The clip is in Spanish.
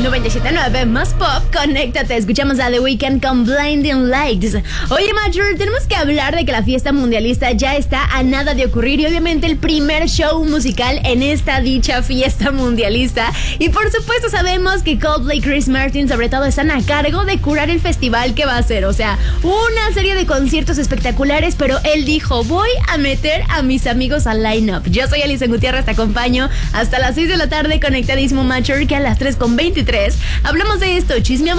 97.9 más pop, conéctate. Escuchamos a The Weeknd con Blinding Lights. Oye, Major, tenemos que hablar de que la fiesta mundialista ya está a nada de ocurrir y obviamente el primer show musical en esta dicha fiesta mundialista. Y por supuesto sabemos que Coldplay y Chris Martin sobre todo están a cargo de curar el festival que va a ser. O sea, una serie de conciertos espectaculares, pero él dijo, voy a meter a mis amigos al line-up. Yo soy Alison Gutiérrez, te acompaño hasta las 6 de la tarde, conectadísimo, Major, que a las 3:23 hablamos de esto, chismeamos